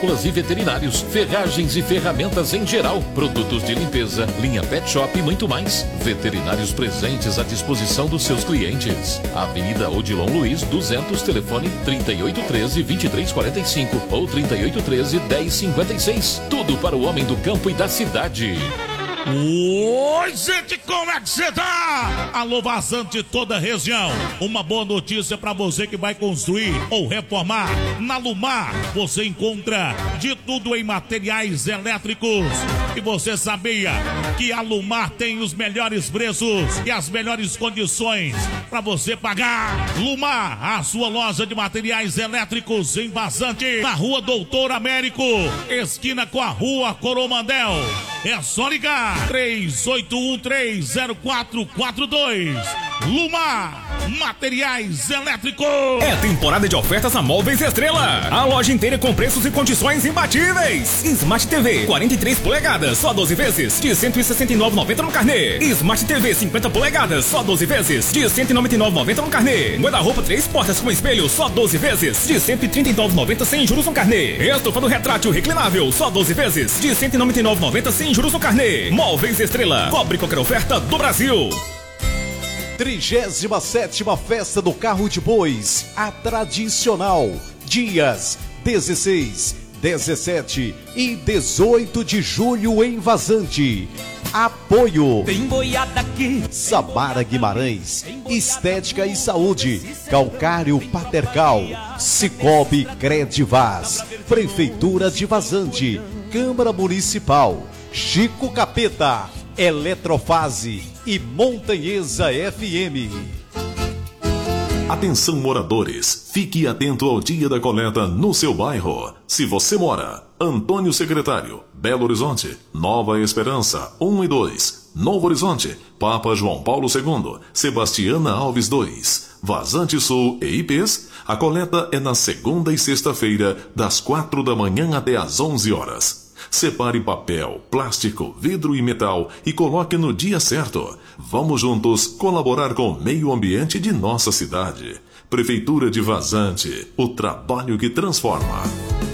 agrícolas e veterinários, ferragens e ferramentas em geral, produtos de limpeza, linha pet shop e muito mais. Veterinários presentes à disposição dos seus clientes. Avenida Odilon Luiz, 200, telefone 3813-2345 ou 3813-1056. Tudo para o homem do campo e da cidade. Oi, gente, como é que você tá? Alô, Vazante, toda a região. Uma boa notícia para você que vai construir ou reformar. Na Lumar, você encontra de tudo em materiais elétricos. E você sabia que a Lumar tem os melhores preços e as melhores condições para você pagar? Lumar, a sua loja de materiais elétricos em Vazante, na Rua Doutor Américo, esquina com a Rua Coromandel. É só ligar 38130442. Lumar, materiais elétricos. É temporada de ofertas na Móveis Estrela. A loja inteira com preços e condições imbatíveis. Smart TV 43 polegadas, só 12 vezes de R$ 169,90 no carnê. Smart TV 50 polegadas, só 12 vezes de R$ 199,90 no carnê. Guarda-roupa 3 portas com espelho, só 12 vezes de R$ 139,90 sem juros no carnê. Estofado retrátil reclinável, só 12 vezes de R$ 199,90 sem juros no carnê. Móveis Estrela, cobre qualquer oferta do Brasil. 37ª Festa do Carro de Bois, a tradicional, dias 16, 17 e 18 de julho em Vazante. Apoio tem boiada aqui. Samara Guimarães, Estética e Saúde, Calcário Patercal, Cicobi Credivaz, Prefeitura de Vazante, Câmara Municipal, Chico Capeta, Eletrofase e Montanhesa FM. Atenção, moradores, fique atento ao dia da coleta no seu bairro. Se você mora Antônio Secretário, Belo Horizonte, Nova Esperança 1 e 2, Novo Horizonte, Papa João Paulo II, Sebastiana Alves 2, Vazante Sul e IPs, a coleta é na segunda e sexta-feira, das 4 da manhã até às 11 horas. Separe papel, plástico, vidro e metal e coloque no dia certo. Vamos juntos colaborar com o meio ambiente de nossa cidade. Prefeitura de Vazante, o trabalho que transforma.